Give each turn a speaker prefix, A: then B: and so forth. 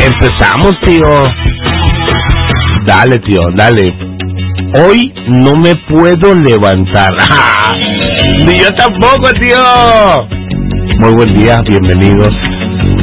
A: Empezamos, tío. Dale, tío, dale. Hoy no me puedo levantar. Ni yo tampoco, tío. Muy buen día, bienvenidos